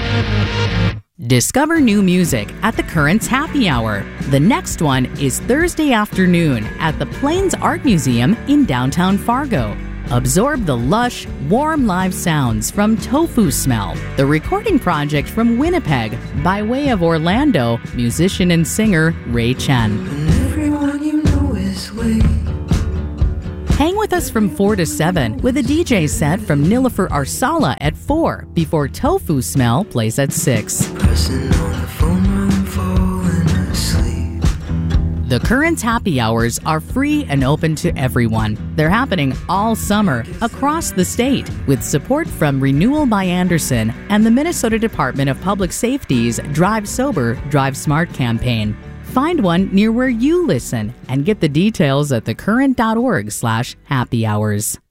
Discover new music at the Currents Happy Hour. The next one is Thursday afternoon at the Plains Art Museum in downtown Fargo. Absorb the lush, warm live sounds from Tofu Smell, the recording project from Winnipeg by way of Orlando, musician and singer Ray Chen. Everyone you know is late. Hang with us from 4 to 7 with a DJ set from Nilofer Arsala at 4 before Tofu Smell plays at 6. Pressing on the phone while I'm falling asleep. The Currents Happy Hours are free and open to everyone. They're happening all summer across the state with support from Renewal by Anderson and the Minnesota Department of Public Safety's Drive Sober, Drive Smart campaign. Find one near where you listen and get the details at thecurrent.org/happy hours.